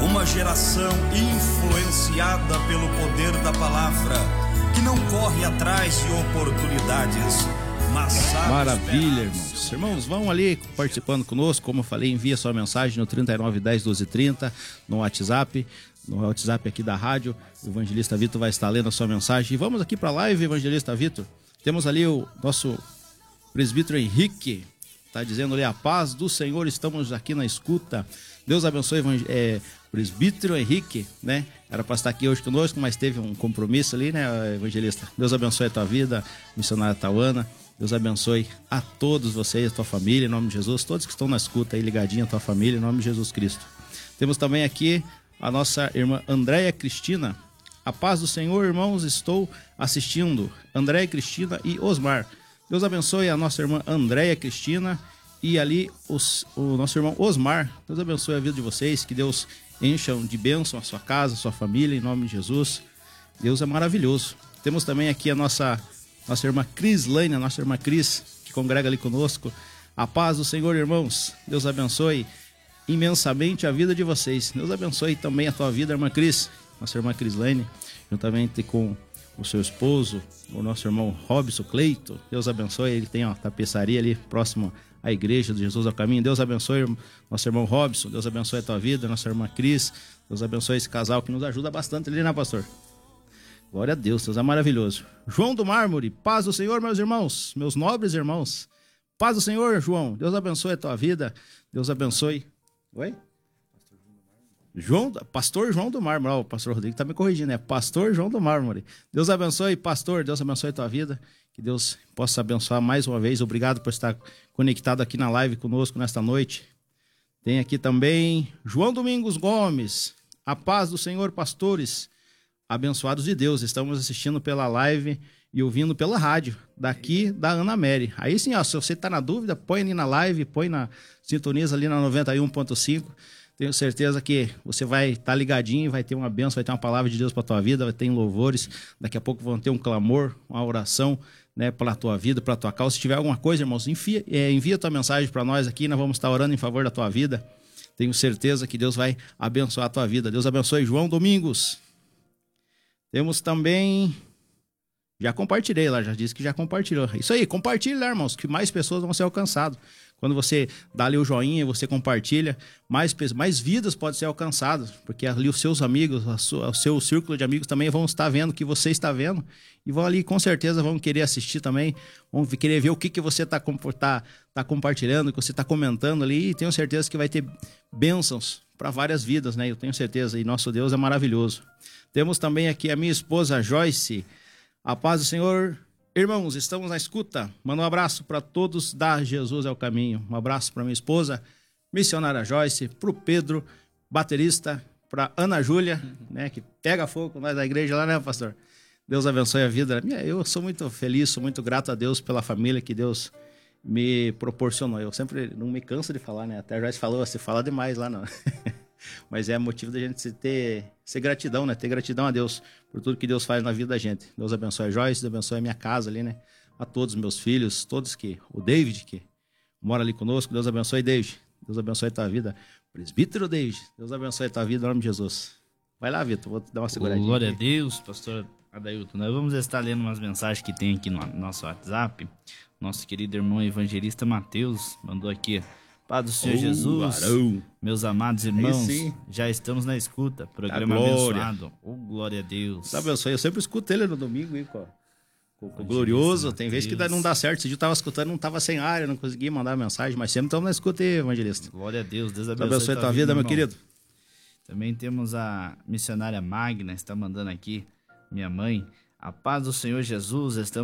Uma geração influenciada pelo poder da palavra, que não corre atrás de oportunidades, mas sabe. Maravilha, irmãos. Irmãos, vão ali participando conosco. Como eu falei, envia sua mensagem no 3910 1230, no WhatsApp aqui da rádio. O evangelista Vitor vai estar lendo a sua mensagem. E vamos aqui para a live, evangelista Vitor. Temos ali o nosso presbítero Henrique, está dizendo ali: a paz do Senhor, estamos aqui na escuta. Deus abençoe, presbítero Henrique, né? Era para estar aqui hoje conosco, mas teve um compromisso ali, né, evangelista? Deus abençoe a tua vida, missionária Tauana. Deus abençoe a todos vocês, a tua família, em nome de Jesus. Todos que estão na escuta aí, ligadinho a tua família, em nome de Jesus Cristo. Temos também aqui a nossa irmã Andréia Cristina. A paz do Senhor, irmãos, estou assistindo. Andréia Cristina e Osmar. Deus abençoe a nossa irmã Andréia Cristina e ali o nosso irmão Osmar. Deus abençoe a vida de vocês, que Deus encha de bênção a sua casa, a sua família, em nome de Jesus. Deus é maravilhoso. Temos também aqui a nossa irmã Crislane, a nossa irmã Cris, que congrega ali conosco. A paz do Senhor, irmãos. Deus abençoe imensamente a vida de vocês. Deus abençoe também a tua vida, irmã Cris, nossa irmã Crislane, juntamente com o seu esposo, o nosso irmão Robson Cleito. Deus abençoe, ele tem uma tapeçaria ali próximo à igreja de Jesus ao Caminho. Deus abençoe nosso irmão Robson, Deus abençoe a tua vida, nossa irmã Cris. Deus abençoe esse casal que nos ajuda bastante ali, né, pastor? Glória a Deus, Deus é maravilhoso. João do Mármore, paz do Senhor, meus irmãos, meus nobres irmãos. Paz do Senhor, João. Deus abençoe a tua vida. Deus abençoe. Oi? Pastor João do Mármore. O pastor Rodrigo está me corrigindo, né? Pastor João do Mármore. Deus abençoe, pastor. Deus abençoe a tua vida. Que Deus possa abençoar mais uma vez. Obrigado por estar conectado aqui na live conosco nesta noite. Tem aqui também João Domingos Gomes. A paz do Senhor, pastores. Abençoados de Deus, estamos assistindo pela live e ouvindo pela rádio, daqui da Ana Mary. Aí sim, ó, se você está na dúvida, põe ali na live, põe na sintoniza ali na 91.5. Tenho certeza que você vai estar ligadinho, vai ter uma bênção, vai ter uma palavra de Deus para a tua vida, vai ter louvores. Daqui a pouco vão ter um clamor, uma oração, né, pela tua vida, pela tua causa. Se tiver alguma coisa, irmãos, envia tua mensagem para nós aqui, nós vamos estar orando em favor da tua vida. Tenho certeza que Deus vai abençoar a tua vida. Deus abençoe João Domingos. Temos também... Já compartilhei lá, já disse que já compartilhou. Isso aí, compartilha lá, irmãos, que mais pessoas vão ser alcançadas. Quando você dá ali o joinha, você compartilha, mais vidas podem ser alcançadas, porque ali os seus amigos, o seu círculo de amigos também vão estar vendo o que você está vendo, e vão ali, com certeza, vão querer assistir também, vão querer ver o que você está compartilhando, o que você está comentando ali, e tenho certeza que vai ter bênçãos para várias vidas, né? Eu tenho certeza, e nosso Deus é maravilhoso. Temos também aqui a minha esposa Joyce. A paz do Senhor, irmãos, estamos na escuta. Manda um abraço para todos da Jesus é o Caminho. Um abraço para minha esposa, missionária Joyce, para o Pedro, baterista, para Ana Júlia, né, que pega fogo com nós da igreja lá, né, pastor? Deus abençoe a vida. Eu sou muito feliz, sou muito grato a Deus pela família que Deus me proporcionou. Eu sempre não me canso de falar, né? Até a Joyce falou, você fala demais lá, não. Mas é motivo da gente ser gratidão, né? Ter gratidão a Deus por tudo que Deus faz na vida da gente. Deus abençoe a Joyce, Deus abençoe a minha casa ali, né? A todos os meus filhos, todos o David que mora ali conosco, Deus abençoe, David. Deus abençoe a tua vida. Presbítero David, Deus abençoe a tua vida em nome de Jesus. Vai lá, Vitor, vou te dar uma seguradinha. Glória aqui. a Deus, pastor Adailton. Nós vamos estar lendo umas mensagens que tem aqui no nosso WhatsApp. Nosso querido irmão evangelista Mateus mandou aqui: Paz do Senhor Jesus, varão. Meus amados irmãos, já estamos na escuta, programa abençoado. Glória a Deus. Deus abençoe, eu sempre escuto ele no domingo, hein, com o glorioso. Tem vezes que não dá certo. Esse dia eu estava escutando, não estava sem área, não consegui mandar mensagem, mas sempre estamos na escuta aí, evangelista. Glória a Deus, Deus abençoe a tua vida, meu querido. Também temos a missionária Magna, está mandando aqui, minha mãe. A paz do Senhor Jesus, estamos